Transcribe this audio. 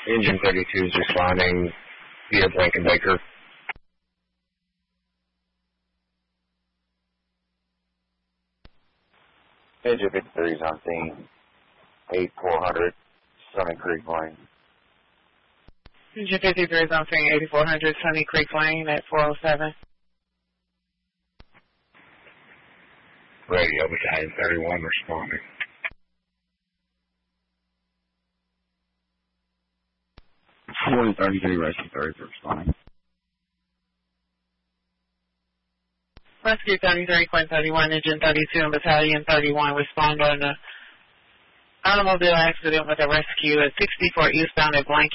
Engine 32 is responding via Blankenbaker. Engine 53 is on scene. 8400 Sunny Creek Lane. Engine 53 is on scene, 8400 Sunny Creek Lane at 407. Radio Battalion 31 responding. Morning 33, Rescue 33 responding. Rescue 33, Quint 31, Engine 32, and Battalion 31 respond on an automobile accident with a rescue at 64 eastbound at Blanket.